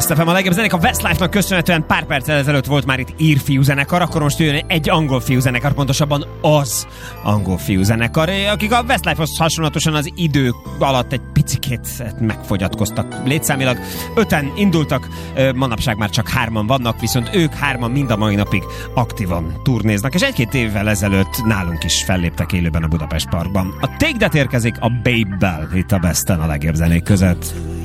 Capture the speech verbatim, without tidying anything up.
Best ef em a legjobb zenék. A Westlife-nak köszönhetően pár perccel ezelőtt volt már itt ír fiúzenekar, akkor most jön egy angol fiúzenekar, pontosabban az angol fiúzenekar, akik a Westlife-hoz hasonlatosan az idő alatt egy picikét megfogyatkoztak létszámilag. Öten indultak, manapság már csak hárman vannak, viszont ők hárman mind a mai napig aktívan turnéznak, és egy-két évvel ezelőtt nálunk is felléptek élőben a Budapest Parkban. A Take That érkezik a Babe-bel itt a Besten a legjobb zenék között.